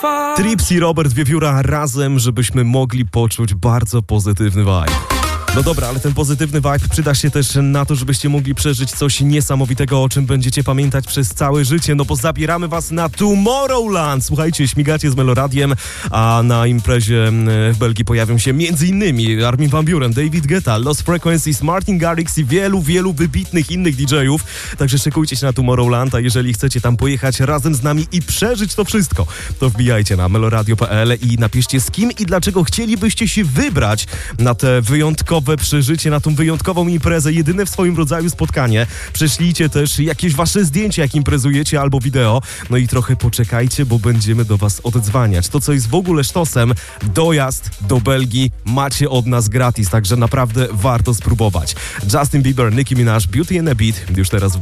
Trips i Robert Wiewióra razem, żebyśmy mogli poczuć bardzo pozytywny vibe. No dobra, ale ten pozytywny vibe przyda się też na to, żebyście mogli przeżyć coś niesamowitego, o czym będziecie pamiętać przez całe życie, no bo zabieramy was na Tomorrowland. Słuchajcie, śmigacie z Meloradiem, a na imprezie w Belgii pojawią się m.in. Armin van Buuren, David Guetta, Lost Frequencies, Martin Garrix i wielu wybitnych innych DJ-ów. Także szykujcie się na Tomorrowland, a jeżeli chcecie tam pojechać razem z nami i przeżyć to wszystko, to wbijajcie na meloradio.pl i napiszcie, z kim i dlaczego chcielibyście się wybrać na te wyjątkowe przeżycie, na tą wyjątkową imprezę, jedyne w swoim rodzaju spotkanie. Prześlijcie też jakieś wasze zdjęcia, jak imprezujecie, albo wideo. No i trochę poczekajcie, bo będziemy do was oddzwaniać. To, co jest w ogóle sztosem, dojazd do Belgii macie od nas gratis, także naprawdę warto spróbować. Justin Bieber, Nicki Minaj, Beauty and a Beat, już teraz